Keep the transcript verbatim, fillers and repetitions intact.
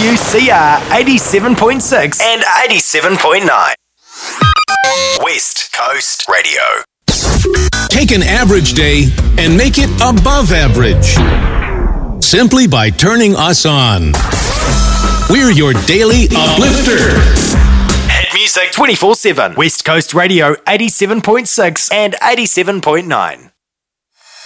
W C R eighty-seven point six and eighty-seven point nine. West Coast Radio. Take an average day and make it above average. Simply by turning us on. We're your daily uplifter. Hit music twenty-four seven. West Coast Radio eighty-seven point six and eighty-seven point nine.